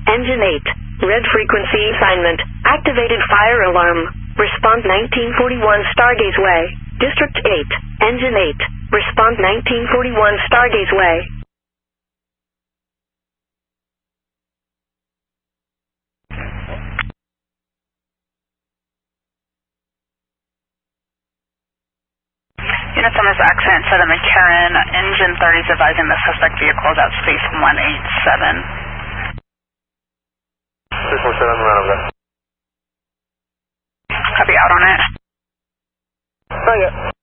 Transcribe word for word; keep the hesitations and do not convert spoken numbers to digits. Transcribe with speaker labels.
Speaker 1: Engine eight. Red frequency assignment. Activated fire alarm. Respond nineteen forty-one Stargaze Way. District eight. Engine eight. Respond nineteen forty-one Stargaze Way.
Speaker 2: Unit Summers accident seven McCarran. Engine thirty is advising the suspect vehicle is at space one eight seven.
Speaker 3: six one seven, round left.
Speaker 2: Copy out on it.
Speaker 3: Not yet.